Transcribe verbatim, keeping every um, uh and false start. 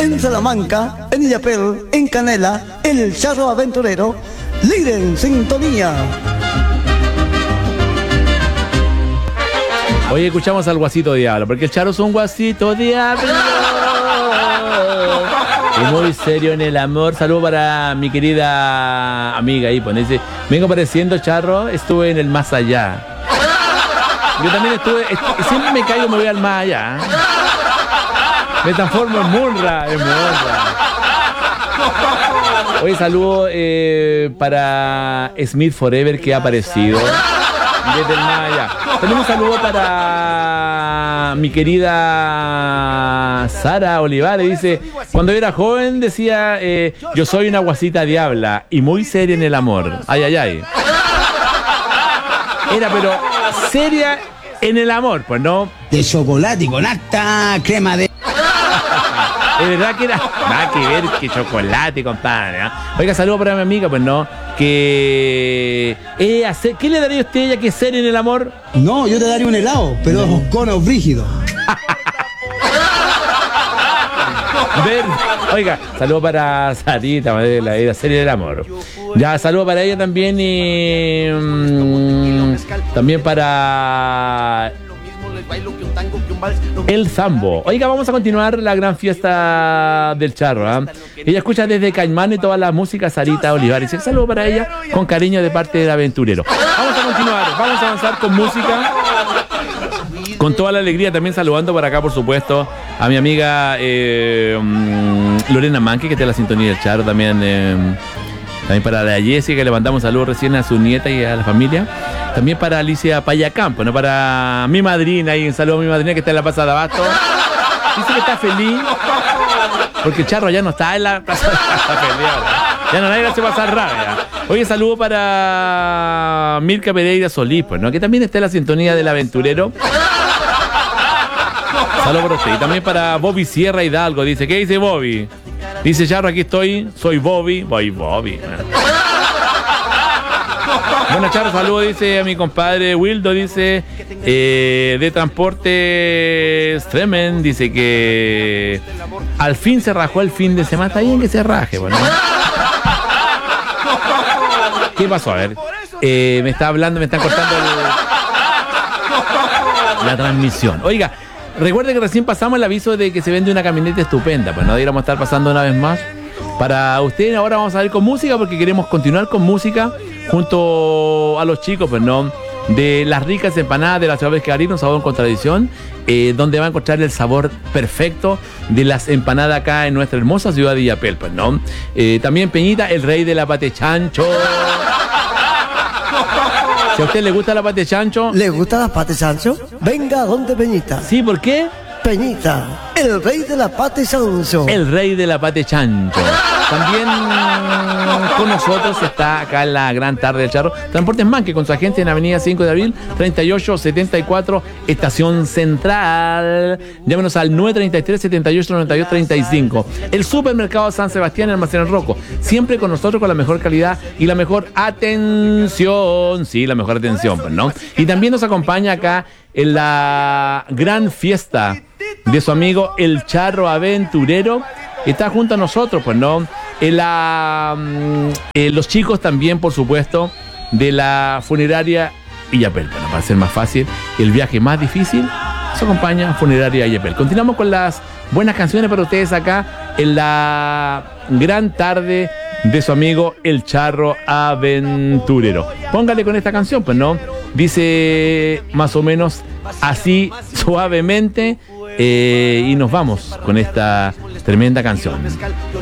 en Salamanca, en Illapel, en Canela, el Charro Aventurero, líder en sintonía. Hoy escuchamos al Guasito Diablo, porque el Charro es un Guasito Diablo. Y muy serio en el amor. Saludo para mi querida amiga ahí, pues dice, vengo apareciendo, Charro, estuve en el más allá. Yo también estuve, est- siempre me caigo, me voy al más allá. Me transformo en Munra, en Munra. Hoy saludo eh, para Smith Forever, que ha aparecido desde el más allá. También un saludo para mi querida Sara Olivares. Dice, cuando yo era joven decía, eh, yo soy una guasita diabla y muy seria en el amor. Ay, ay, ay. Era pero seria en el amor, pues no. De chocolate con harta crema de... Es verdad que era nada que ver que chocolate, compadre, ¿eh? Oiga, saludo para mi amiga, pues no. Que eh, hace, ¿qué le daría a usted ella que ser en el amor? No, yo te daría un helado, pero no. Conos brígidos. Ver, oiga, saludo para Sarita, de la, de la serie del amor. Ya, saludo para ella también y mmm, también para el Zambo. Oiga, vamos a continuar la gran fiesta del Charro, ¿eh? Ella escucha desde Caimán y toda la música, Sarita Olivares. Un saludo para ella con cariño de parte del aventurero. Vamos a continuar, vamos a avanzar con música, con toda la alegría. También saludando por acá, por supuesto, a mi amiga eh, Lorena Manque, que está en la sintonía del Charro. También, eh, también para la Jessica, que le mandamos saludos recién a su nieta y a la familia. También para Alicia Payacampo, ¿no? Para mi madrina, y un saludo a mi madrina que está en la Plaza de Abasto. Dice que está feliz porque el Charro ya no está en la Plaza de Abasto. Está feliz ahora. Ya no nadie le hace pasar rabia. Oye, saludo para Mirka Pereira Solís, pues, ¿no? Que también está en la sintonía del aventurero. Saludos para usted. Y también para Bobby Sierra Hidalgo. Dice, ¿qué dice Bobby? Dice, Charro, aquí estoy, soy Bobby. Voy Bobby. Bueno, Charro, saludos, dice a mi compadre Wildo, dice, eh, de Transportes Tremen, dice que al fin se rajó el fin de semana. Está bien que se raje, bueno. ¿Qué pasó? A ver, eh, me está hablando, me están cortando el, la transmisión. Oiga, recuerde que recién pasamos el aviso de que se vende una camioneta estupenda, pues no deberíamos estar pasando una vez más. Para ustedes ahora vamos a ir con música porque queremos continuar con música junto a los chicos, pues no, de las ricas empanadas de la ciudad de Pescarín, un sabor con tradición, eh, donde va a encontrar el sabor perfecto de las empanadas acá en nuestra hermosa ciudad de Illapel, pues no. Eh, también Peñita, el rey de la pate chancho. Si a usted le gusta la pate chancho. ¿Le gusta la pate chancho? Venga, ¿dónde Peñita? Sí, ¿por qué? Peñita, el rey de la pate chancho. El rey de la pate chancho. También con nosotros está acá en la gran tarde del Charro Transportes Manque, con su agente en Avenida cinco de abril, treinta y ocho setenta y cuatro, Estación Central. Llámenos al nueve treinta y tres, setenta y ocho, noventa y dos, treinta y cinco. El Supermercado San Sebastián, Almacén El Roco. Siempre con nosotros, con la mejor calidad y la mejor atención. Sí, la mejor atención, pues, ¿no? Y también nos acompaña acá en la gran fiesta de su amigo el Charro Aventurero. Está junto a nosotros, pues, ¿no? En la, eh, los chicos también, por supuesto, de la funeraria Illapel. Bueno, para ser más fácil, el viaje más difícil, se acompaña Funeraria Illapel. Continuamos con las buenas canciones para ustedes acá en la gran tarde de su amigo el Charro Aventurero. Póngale con esta canción, pues, ¿no? Dice más o menos así, suavemente, eh, y nos vamos con esta tremenda canción.